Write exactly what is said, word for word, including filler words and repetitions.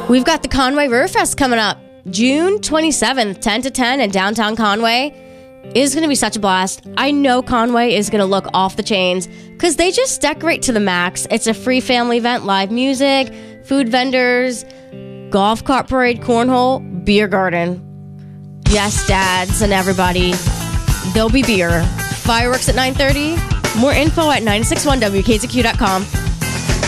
We've got the Conway Riverfest coming up June twenty-seventh, ten to ten in downtown Conway. It is going to be such a blast. I know Conway is going to look off the chains because they just decorate to the max. It's a free family event, live music, food vendors, golf cart parade, cornhole, beer garden. Yes, dads and everybody. There'll be beer. Fireworks at nine thirty. More info at nine six one W K Z Q dot com.